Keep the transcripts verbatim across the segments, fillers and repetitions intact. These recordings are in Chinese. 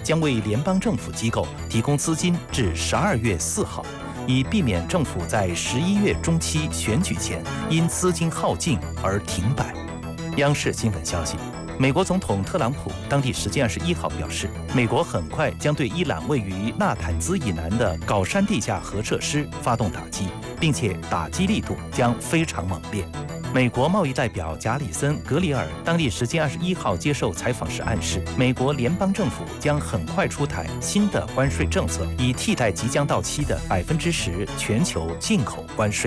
将为联邦政府机构提供资金至十二月四号，以避免政府在十一月中期选举前因资金耗尽而停摆。央视新闻消息，美国总统特朗普当地时间二十一号表示，美国很快将对伊朗位于纳坦兹以南的镐山地下核设施发动打击，并且打击力度将非常猛烈。美国贸易代表贾里森·格里尔当地时间二十一号接受采访时暗示，美国联邦政府将很快出台新的关税政策，以替代即将到期的百分之十全球进口关税。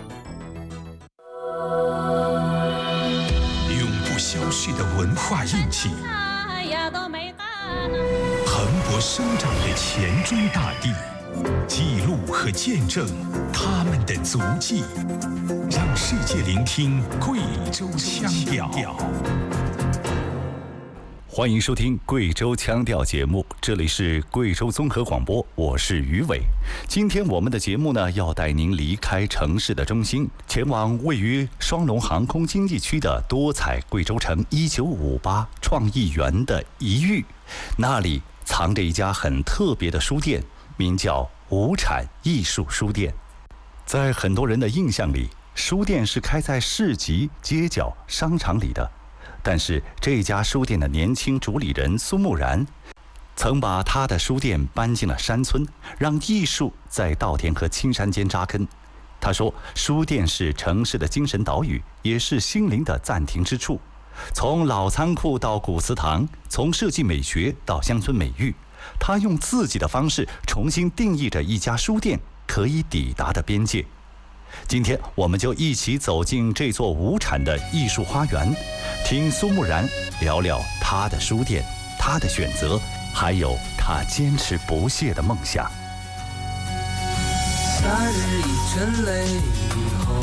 永不消逝的文化印记，蓬勃生长的黔中大地，记录和见证他们的足迹，让世界聆听贵州腔调。 欢迎收听贵州腔调节目，这里是贵州综合广播，我是于伟。今天我们的节目呢，要带您离开城市的中心，前往位于双龙航空经济区的多彩贵州城一九五八创意园的一隅，那里藏着一家很特别的书店，名叫无产艺术书店。在很多人的印象里，书店是开在市集、街角、商场里的。但是这家书店的年轻主理人苏木然，曾把他的书店搬进了山村，让艺术在稻田和青山间扎根。他说，书店是城市的精神岛屿，也是心灵的暂停之处。从老仓库到古祠堂，从设计美学到乡村美育，他用自己的方式重新定义着一家书店可以抵达的边界。今天我们就一起走进这座无产的艺术花园，听苏木然聊聊他的书店，他的选择，还有他坚持不懈的梦想。 夏日一阵雷雨后，